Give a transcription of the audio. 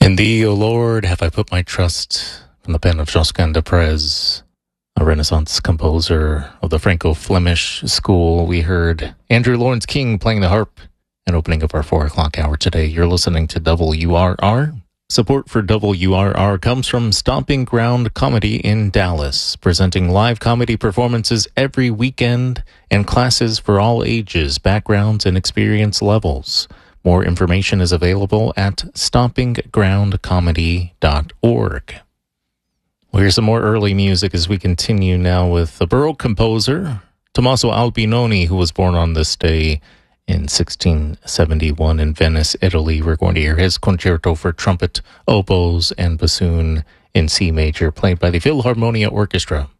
In thee, O Lord, have I put my trust, from the pen of Josquin de Prez, a Renaissance composer of the Franco-Flemish school. We heard Andrew Lawrence King playing the harp, an opening of our 4 o'clock hour today. You're listening to WRR. Support for WRR comes from Stomping Ground Comedy in Dallas, presenting live comedy performances every weekend and classes for all ages, backgrounds, and experience levels. More information is available at stompinggroundcomedy.org. We'll hear some more early music as we continue now with the Baroque composer Tommaso Albinoni, who was born on this day in 1671 in Venice, Italy. We're going to hear his concerto for trumpet, oboes, and bassoon in C major, played by the Philharmonia Orchestra.